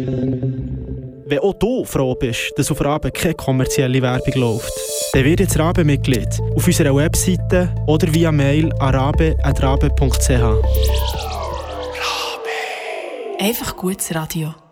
Wenn auch du froh bist, dass auf Rabe keine kommerzielle Werbung läuft, dann wird jetzt Rabe-Mitglied auf unserer Webseite oder via Mail an rabe@rabe.ch. Einfach gutes Radio.